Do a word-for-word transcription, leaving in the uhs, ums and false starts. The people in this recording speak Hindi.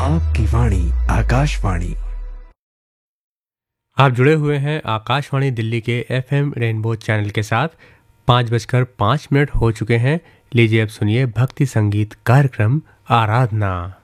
आपकी वाणी आकाशवाणी। आप जुड़े हुए हैं आकाशवाणी दिल्ली के एफएम रेनबो चैनल के साथ। पाँच बजकर पाँच मिनट हो चुके हैं। लीजिए अब सुनिए भक्ति संगीत कार्यक्रम आराधना।